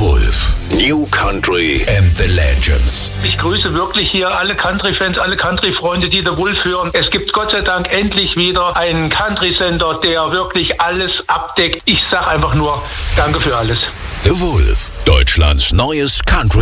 Wolf. New Country and the Legends. Ich grüße wirklich hier alle Country-Fans, alle Country-Freunde, die The Wolf hören. Es gibt Gott sei Dank endlich wieder einen Country-Sender, der wirklich alles abdeckt. Ich sag einfach nur, danke für alles. The Wolf, Deutschlands neues Country